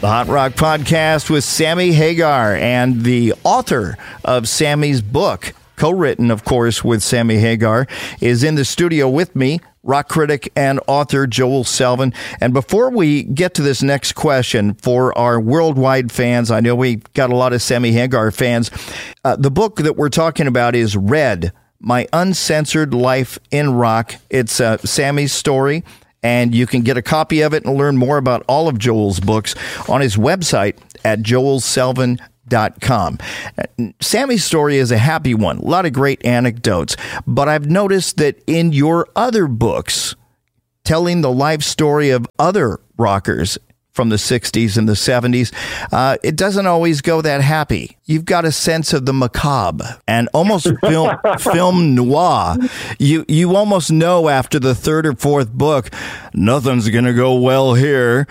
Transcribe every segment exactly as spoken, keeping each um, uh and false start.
The Hot Rock Podcast with Sammy Hagar, and the author of Sammy's book, co-written, of course, with Sammy Hagar, is in the studio with me, rock critic and author Joel Selvin. And before we get to this next question, for our worldwide fans, I know we got a lot of Sammy Hagar fans, uh, the book that we're talking about is Red, My Uncensored Life in Rock. It's uh, Sammy's story, and you can get a copy of it and learn more about all of Joel's books on his website at joel selvin dot com. Sammy's story is a happy one, a lot of great anecdotes, but I've noticed that in your other books, telling the life story of other rockers from the sixties and the seventies, uh, it doesn't always go that happy. You've got a sense of the macabre and almost film, film noir. You you almost know after the third or fourth book, nothing's going to go well here.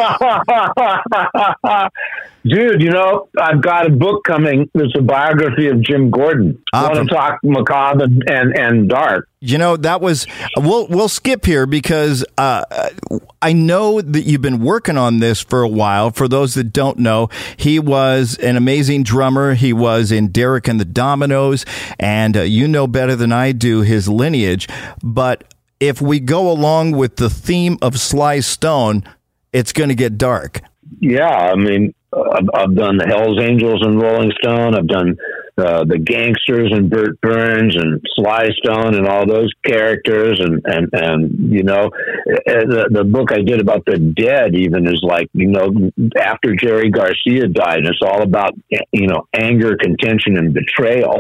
Dude, you know, I've got a book coming. It's a biography of Jim Gordon. I uh, want to talk macabre and, and dark. You know, that was, we'll, we'll skip here because uh, I know that you've been working on this for a while. For those that don't know, he was an amazing drummer. He was in Derek and the Dominoes, and uh, you know better than I do his lineage. But if we go along with the theme of Sly Stone, it's going to get dark. Yeah, I mean, I've, I've done the Hells Angels and Rolling Stone. I've done uh, the Gangsters and Burt Burns and Sly Stone and all those characters. And, and, and you know, the, the book I did about the Dead even is like, you know, after Jerry Garcia died, it's all about, you know, anger, contention, and betrayal.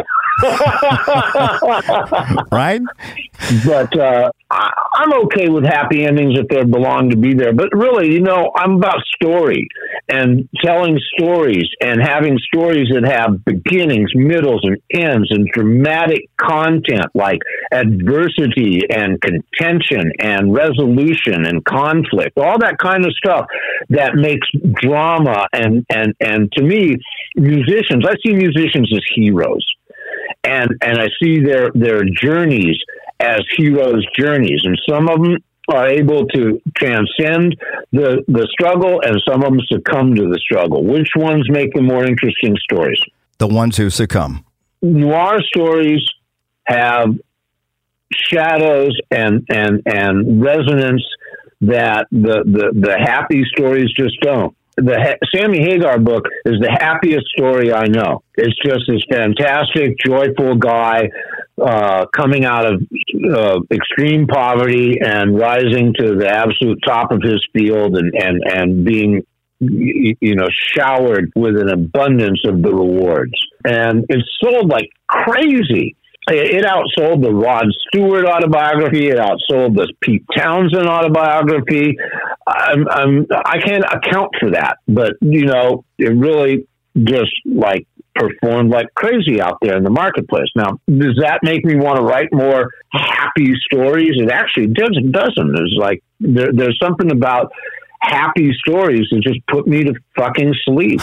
Right? But uh, I, I'm okay with happy endings if they belong to be there. But really, you know, I'm about story and telling stories and having stories that have beginnings, middles, and ends, and dramatic content like adversity and contention and resolution and conflict, all that kind of stuff that makes drama. And, and, and to me, musicians, I see musicians as heroes. And and I see their their journeys as heroes' journeys, and some of them are able to transcend the the struggle, and some of them succumb to the struggle. Which ones make the more interesting stories? The ones who succumb. Noir stories have shadows and and and resonance that the the, the happy stories just don't. The ha- Sammy Hagar book is the happiest story I know. It's just this fantastic, joyful guy uh, coming out of uh, extreme poverty and rising to the absolute top of his field and, and, and being, you know, showered with an abundance of the rewards. And it's sold like crazy. It outsold the Rod Stewart autobiography. It outsold the Pete Townsend autobiography. I'm, I'm, I can't account for that, but you know, it really just like performed like crazy out there in the marketplace. Now, does that make me want to write more happy stories? It actually doesn't. Doesn't. There's like there, there's something about happy stories that just put me to fucking sleep.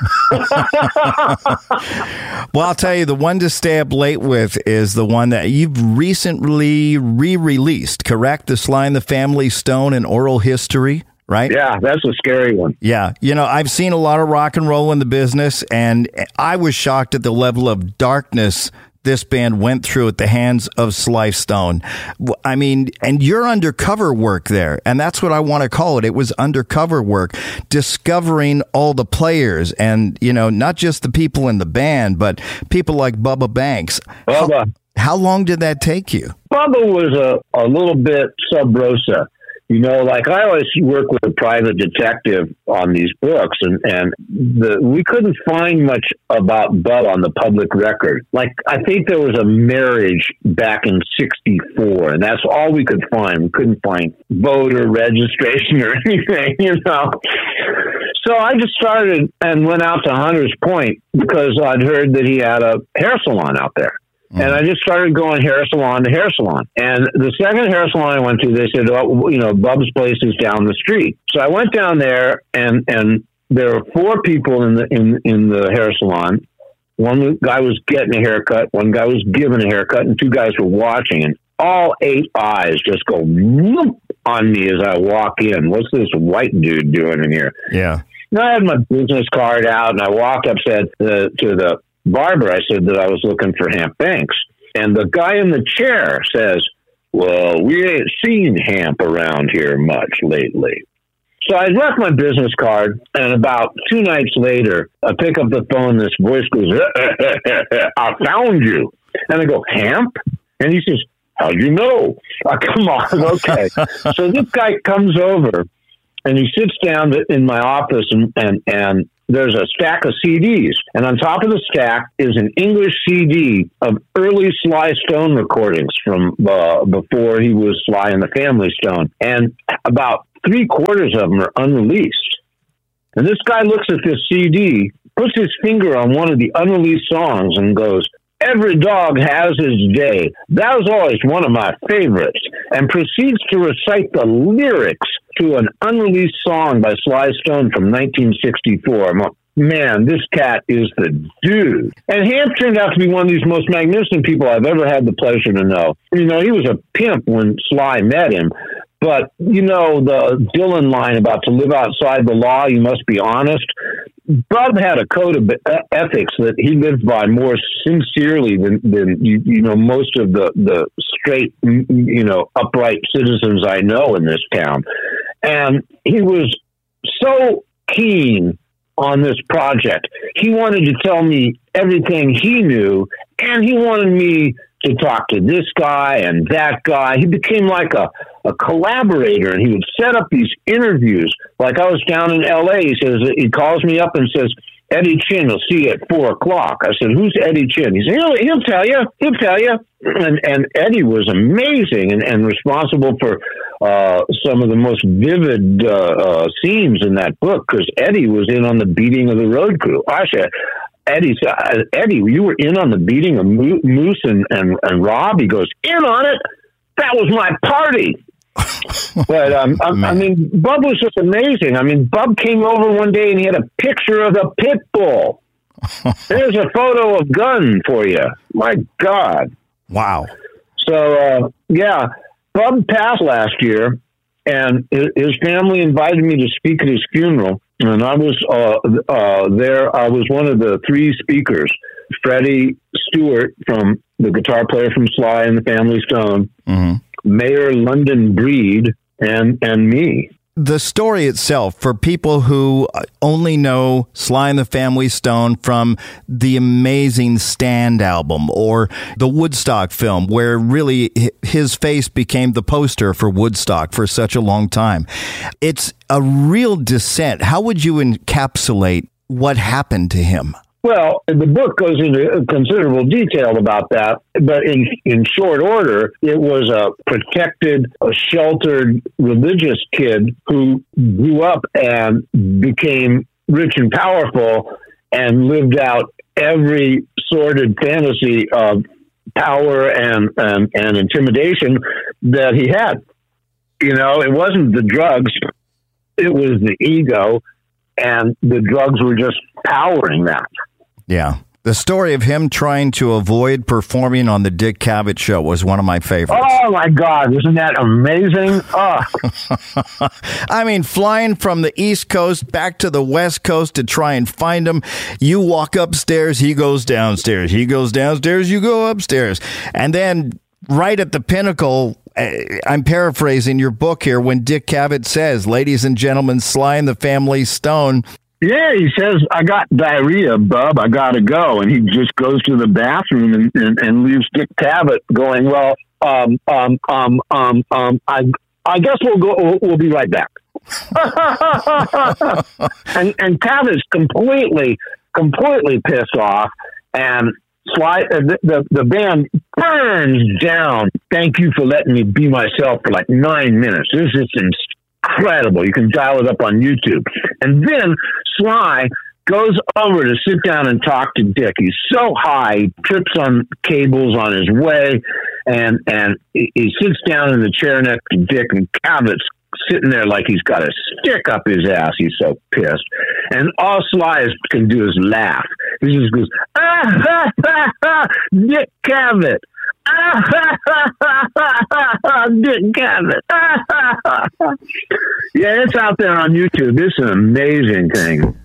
Well, I'll tell you, the one to stay up late with is the one that you've recently re-released, correct? The Sly and the Family Stone and Oral History, right? Yeah, that's a scary one. Yeah. You know, I've seen a lot of rock and roll in the business, and I was shocked at the level of darkness this band went through at the hands of Sly Stone. I mean, and your undercover work there, and that's what I want to call it. It was undercover work, discovering all the players and, you know, not just the people in the band, but people like Bubba Banks. Bubba. How, how long did that take you? Bubba was a, a little bit sub rosa. You know, like I always work with a private detective on these books, and, and the, we couldn't find much about Bud on the public record. Like, I think there was a marriage back in sixty-four, and that's all we could find. We couldn't find voter registration or anything, you know. So I just started and went out to Hunters Point because I'd heard that he had a hair salon out there. And I just started going hair salon to hair salon. And the second hair salon I went to, they said, oh, you know, Bub's place is down the street. So I went down there, and, and there were four people in the in, in the hair salon. One guy was getting a haircut, one guy was giving a haircut, and two guys were watching. And all eight eyes just go whoop on me as I walk in. What's this white dude doing in here? Yeah. And I had my business card out, and I walked up, said uh, to the barber, I said that I was looking for Hamp Banks. And the guy in the chair says, well, we ain't seen Hamp around here much lately. So I left my business card, and about two nights later, I pick up the phone, this voice goes, I found you. And I go, Hamp? And he says, how'd you know? Oh, come on, okay. So this guy comes over, and he sits down in my office, and, and, and there's a stack of C Ds. And on top of the stack is an English C D of early Sly Stone recordings from uh, before he was Sly and the Family Stone. And about three quarters of them are unreleased. And this guy looks at this C D, puts his finger on one of the unreleased songs and goes, every dog has his day. That was always one of my favorites. And proceeds to recite the lyrics to an unreleased song by Sly Stone from nineteen sixty-four. I'm like, man, this cat is the dude. And Hamp turned out to be one of these most magnificent people I've ever had the pleasure to know. You know, he was a pimp when Sly met him. But, you know, the Dylan line about to live outside the law, you must be honest. Bub had a code of ethics that he lived by more sincerely than, than you, you know, most of the, the straight, you know, upright citizens I know in this town. And he was so keen on this project. He wanted to tell me everything he knew, and he wanted me to talk to this guy and that guy. He became like a, a collaborator, and he would set up these interviews. Like I was down in L A, he says, he calls me up and says, Eddie Chin will see you at four o'clock. I said, who's Eddie Chin? He said, he'll, he'll tell you, he'll tell you. And, and Eddie was amazing and, and responsible for uh, some of the most vivid uh, uh, scenes in that book, because Eddie was in on the beating of the road crew. I said, Eddie, uh, Eddie, you were in on the beating of Moose and, and, and Rob? He goes, in on it? That was my party. But um, I, I mean, Bub was just amazing. I mean, Bub came over one day and he had a picture of the pit bull. There's a photo of Gunn for you. My God. Wow. So, uh, yeah, Bub passed last year, and his family invited me to speak at his funeral. And I was uh, uh, there. I was one of the three speakers. Freddie Stewart, from the guitar player from Sly and the Family Stone, mm-hmm. Mayor London Breed, and and me. The story itself, for people who only know Sly and the Family Stone from the amazing Stand album or the Woodstock film, where really his face became the poster for Woodstock for such a long time, it's a real descent. How would you encapsulate what happened to him? Well, the book goes into considerable detail about that, but in in short order, it was a protected, a sheltered religious kid who grew up and became rich and powerful and lived out every sordid fantasy of power and, and, and intimidation that he had. You know, it wasn't the drugs, it was the ego, and the drugs were just powering that. Yeah. The story of him trying to avoid performing on the Dick Cavett show was one of my favorites. Oh, my God. Isn't that amazing? Oh. I mean, flying from the East Coast back to the West Coast to try and find him. You walk upstairs, he goes downstairs. He goes downstairs, you go upstairs. And then right at the pinnacle, I'm paraphrasing your book here, when Dick Cavett says, ladies and gentlemen, Sly and the Family Stone. Yeah, he says, I got diarrhea, Bub. I got to go. And he just goes to the bathroom and, and, and leaves Dick Cavett going, well, um, um, um, um, um, I, I guess we'll go, we'll, we'll be right back. and, and Cavett's completely, completely pissed off. And Sly, uh, the, the, the band burns down. Thank you for letting me be myself for like nine minutes. This is incredible. You can dial it up on YouTube. And then Sly goes over to sit down and talk to Dick. He's so high, he trips on cables on his way, and and he, he sits down in the chair next to Dick, and Cavett's sitting there like he's got a stick up his ass. He's so pissed. And all Sly can do is laugh. He just goes, ah, ha, ha, ha, Dick Cavett, Good Kevin. Yeah, it's out there on YouTube. It's an amazing thing.